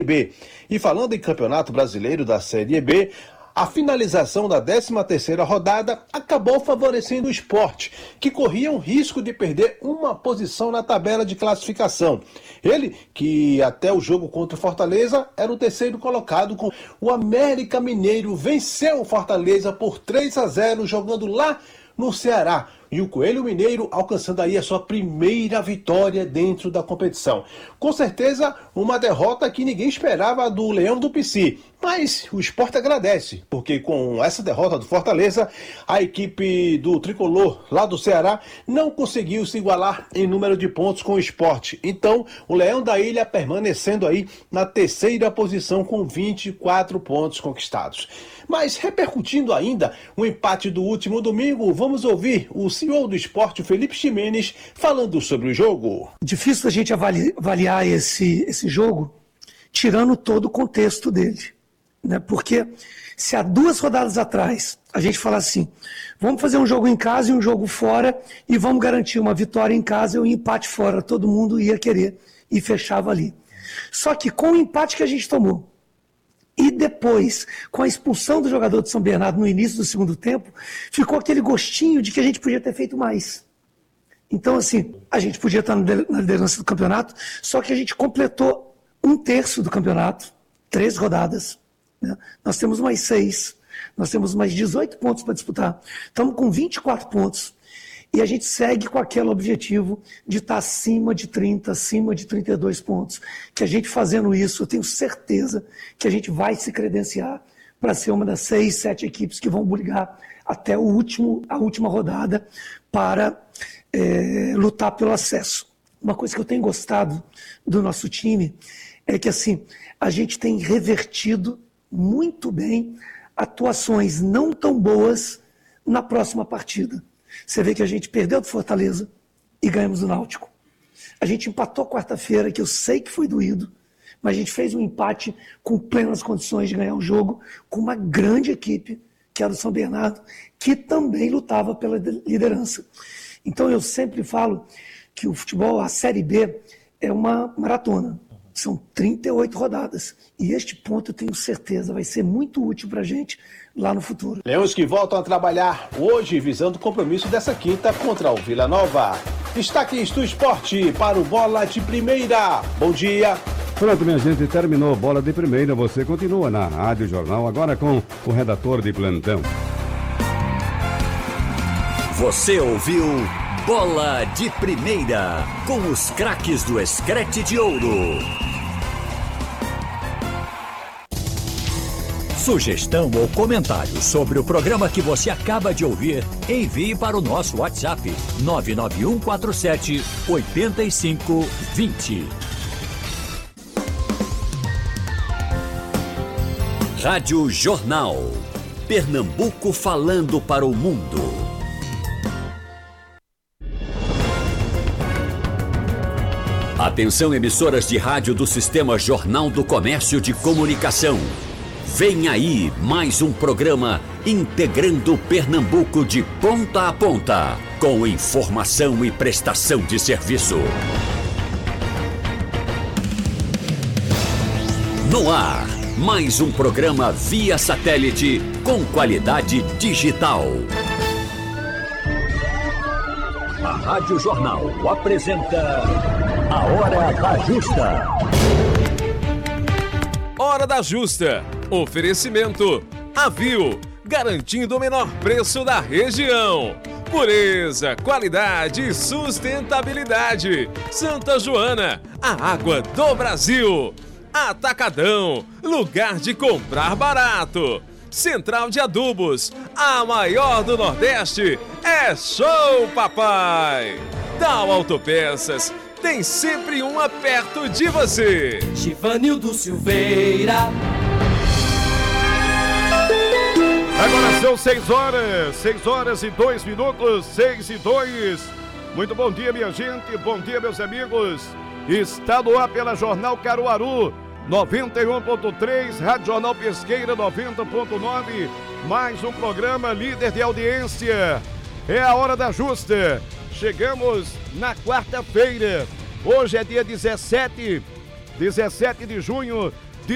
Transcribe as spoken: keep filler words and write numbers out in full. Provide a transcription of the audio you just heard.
B. E falando em Campeonato Brasileiro da Série B, a finalização da décima terceira rodada acabou favorecendo o Sport, que corria um risco de perder uma posição na tabela de classificação. Ele, que até o jogo contra o Fortaleza era o terceiro colocado, com o América Mineiro venceu o Fortaleza por três a zero, jogando lá no Ceará. E o Coelho Mineiro alcançando aí a sua primeira vitória dentro da competição. Com certeza, uma derrota que ninguém esperava do Leão do Pici. Mas o Sport agradece, porque com essa derrota do Fortaleza, a equipe do Tricolor lá do Ceará não conseguiu se igualar em número de pontos com o Sport. Então, o Leão da Ilha permanecendo aí na terceira posição com vinte e quatro pontos conquistados. Mas repercutindo ainda o empate do último domingo, vamos ouvir o C E O do Sport, Felipe Ximenes, falando sobre o jogo. Difícil a gente avali- avaliar esse, esse jogo tirando todo o contexto dele, né? Porque se há duas rodadas atrás a gente fala assim, vamos fazer um jogo em casa e um jogo fora e vamos garantir uma vitória em casa e um empate fora, todo mundo ia querer e fechava ali. Só que com o empate que a gente tomou, e depois, com a expulsão do jogador de São Bernardo no início do segundo tempo, ficou aquele gostinho de que a gente podia ter feito mais. Então, assim, a gente podia estar na liderança do campeonato, só que a gente completou um terço do campeonato, três rodadas, né? Nós temos mais seis, nós temos mais dezoito pontos para disputar. Estamos com vinte e quatro pontos. E a gente segue com aquele objetivo de estar acima de trinta, acima de trinta e dois pontos. Que a gente fazendo isso, eu tenho certeza que a gente vai se credenciar para ser uma das seis, sete equipes que vão brigar até o último, a última rodada para é, lutar pelo acesso. Uma coisa que eu tenho gostado do nosso time é que assim, a gente tem revertido muito bem atuações não tão boas na próxima partida. Você vê que a gente perdeu do Fortaleza e ganhamos do Náutico. A gente empatou quarta-feira, que eu sei que foi doído, mas a gente fez um empate com plenas condições de ganhar o jogo, com uma grande equipe, que era o São Bernardo, que também lutava pela liderança. Então eu sempre falo que o futebol, a Série B, é uma maratona. São trinta e oito rodadas. E este ponto, eu tenho certeza, vai ser muito útil para a gente lá no futuro. Leões que voltam a trabalhar hoje, visando o compromisso dessa quinta contra o Vila Nova. Destaque do Esporte para o Bola de Primeira. Bom dia. Pronto, minha gente, terminou Bola de Primeira. Você continua na Rádio Jornal, agora com o redator de plantão. Você ouviu Bola de Primeira, com os craques do Escrete de Ouro. Sugestão ou comentário sobre o programa que você acaba de ouvir, envie para o nosso WhatsApp nove nove um quatro sete oito cinco dois zero. Rádio Jornal. Pernambuco falando para o mundo. Atenção, emissoras de rádio do Sistema Jornal do Comércio de Comunicação. Vem aí mais um programa integrando Pernambuco de ponta a ponta, com informação e prestação de serviço. No ar, mais um programa via satélite com qualidade digital. A Rádio Jornal apresenta A Hora da Justa. Hora da Justa. Oferecimento Avil, garantindo o menor preço da região. Pureza, qualidade e sustentabilidade. Santa Joana, a água do Brasil. Atacadão, lugar de comprar barato. Central de Adubos, a maior do Nordeste. É show, papai! Tal Autopeças, tem sempre uma perto de você. Givanildo Silveira. Agora são seis horas, seis horas e dois minutos, seis e dois. Muito bom dia, minha gente, bom dia, meus amigos. Está no ar pela Jornal Caruaru, noventa e um ponto três, Rádio Jornal Pesqueira, noventa ponto nove. Mais um programa líder de audiência. É a Hora da Justa. Chegamos na quarta-feira. Hoje é dia dezessete, dezessete de junho